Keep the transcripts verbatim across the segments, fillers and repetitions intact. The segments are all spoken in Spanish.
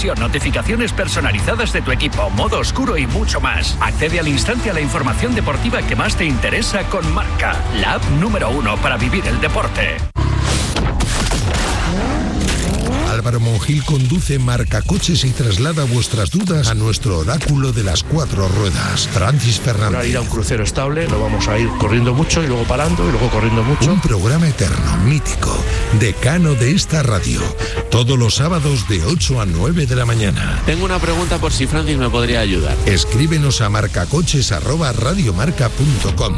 presión, notificaciones personalizadas de tu equipo, modo oscuro y mucho más. Accede al instante a la información deportiva que más te interesa con Marca, la app número uno para vivir el deporte. Álvaro Monjil conduce Marca Coches y traslada vuestras dudas a nuestro oráculo de las cuatro ruedas, Francis Fernández. Para ir a un crucero estable, no vamos a ir corriendo mucho y luego parando y luego corriendo mucho. Un programa eterno, mítico, decano de esta radio, todos los sábados de ocho a nueve de la mañana. Tengo una pregunta por si Francis me podría ayudar. Escríbenos a marcacoches arroba radiomarca punto com.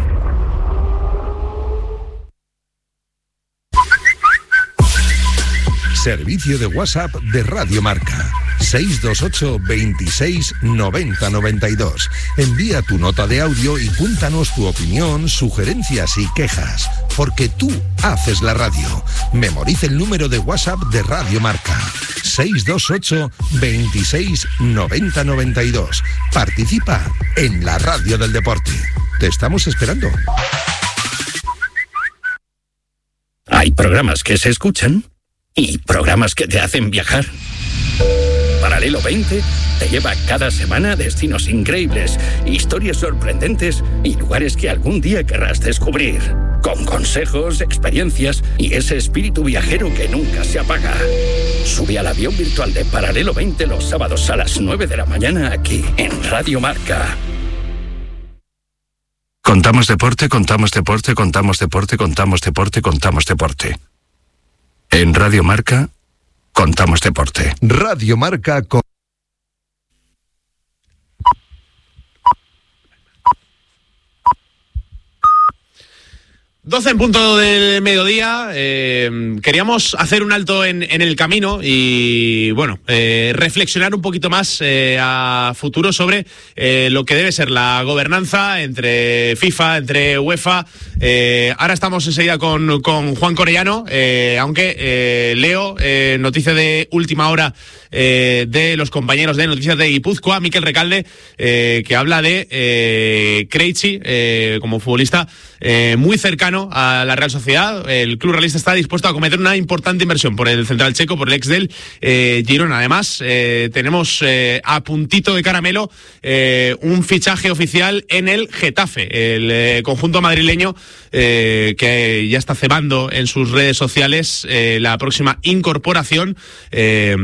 Servicio de WhatsApp de Radio Marca. seis dos ocho, veintiséis, noventa, noventa y dos. Envía tu nota de audio y cuéntanos tu opinión, sugerencias y quejas. Porque tú haces la radio. Memoriza el número de WhatsApp de Radio Marca. seis dos ocho, veintiséis, noventa, noventa y dos. Participa en la radio del deporte. Te estamos esperando. Hay programas que se escuchan y programas que te hacen viajar. Paralelo veinte te lleva cada semana a destinos increíbles, historias sorprendentes y lugares que algún día querrás descubrir. Con consejos, experiencias y ese espíritu viajero que nunca se apaga. Sube al avión virtual de Paralelo veinte los sábados a las nueve de la mañana aquí en Radio Marca. Contamos deporte, contamos deporte, contamos deporte, contamos deporte, contamos deporte. En Radio Marca, contamos deporte. Radio Marca con... doce en punto del mediodía. Eh, queríamos hacer un alto en, en el camino y, bueno, eh, reflexionar un poquito más eh, a futuro sobre eh, lo que debe ser la gobernanza entre FIFA, entre UEFA. Eh, ahora estamos enseguida con, con Juan Corellano, eh, aunque eh, leo eh, noticia de última hora eh, de los compañeros de Noticias de Guipúzcoa, Mikel Recalde, eh, que habla de eh, Krejci eh, como futbolista eh, muy cercano a la Real Sociedad. El club realista está dispuesto a cometer una importante inversión por el central checo, por el ex del eh, Girona. Además, eh, tenemos eh, a puntito de caramelo eh, un fichaje oficial en el Getafe, el eh, conjunto madrileño eh, que ya está cebando en sus redes sociales eh, la próxima incorporación eh,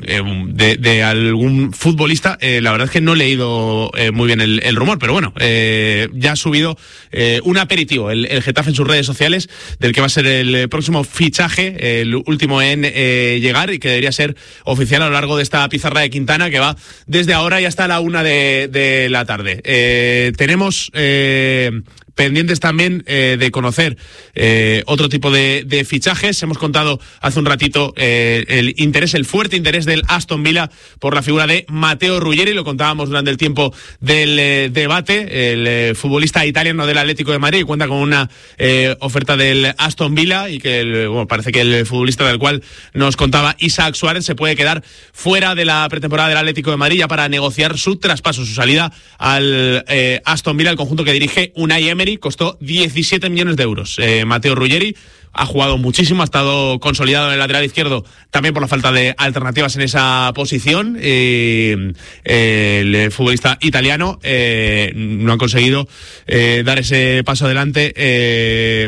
de, de algún futbolista. Eh, la verdad es que no he leído eh, muy bien el, el rumor, pero bueno, eh, ya ha subido eh, un aperitivo el, el Getafe en sus redes sociales del que va a ser el próximo fichaje, el último en eh, llegar y que debería ser oficial a lo largo de esta pizarra de Quintana que va desde ahora y hasta la una de, de la tarde. Eh, tenemos eh, pendientes también eh, de conocer eh, otro tipo de, de fichajes. Hemos contado hace un ratito eh, el interés, el fuerte interés del Aston Villa por la figura de Matteo Ruggeri. Lo contábamos durante el tiempo del eh, debate. El eh, futbolista italiano del Atlético de Madrid cuenta con una eh, oferta del Aston Villa y que el, bueno, parece que el futbolista del cual nos contaba Isaac Suárez se puede quedar fuera de la pretemporada del Atlético de Madrid ya para negociar su traspaso, su salida al eh, Aston Villa, el conjunto que dirige Unai Emery. Costó diecisiete millones de euros. Eh, Matteo Ruggeri ha jugado muchísimo, ha estado consolidado en el lateral izquierdo también por la falta de alternativas en esa posición. Eh, eh, el futbolista italiano eh, no ha conseguido eh, dar ese paso adelante eh,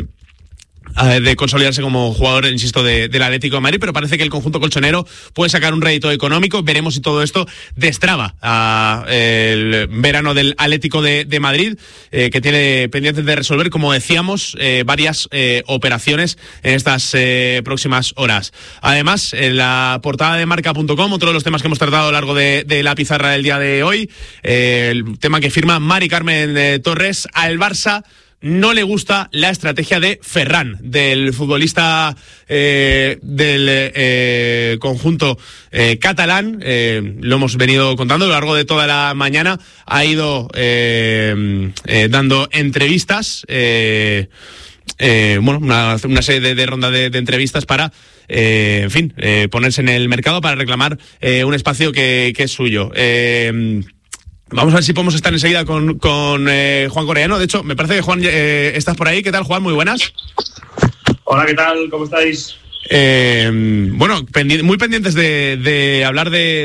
de consolidarse como jugador, insisto, de, del Atlético de Madrid, pero parece que el conjunto colchonero puede sacar un rédito económico. Veremos si todo esto destraba a el verano del Atlético de, de Madrid, eh, que tiene pendientes de resolver, como decíamos, eh, varias eh, operaciones en estas eh, próximas horas. Además, en la portada de marca punto com, otro de los temas que hemos tratado a lo largo de, de la pizarra del día de hoy, eh, el tema que firma Mari Carmen eh, Torres al Barça. No le gusta la estrategia de Ferran, del futbolista eh, del eh, conjunto eh, catalán. Eh, lo hemos venido contando a lo largo de toda la mañana. Ha ido eh, eh, dando entrevistas, eh, eh, bueno, una, una serie de, de ronda de, de entrevistas para, eh, en fin, eh, ponerse en el mercado para reclamar eh, un espacio que, que es suyo. Eh, Vamos a ver si podemos estar enseguida con, con eh, Juan Corellano. De hecho, me parece que Juan, eh, estás por ahí. ¿Qué tal, Juan? Muy buenas. Hola, ¿qué tal? ¿Cómo estáis? Eh, bueno, pendi- muy pendientes de, de hablar de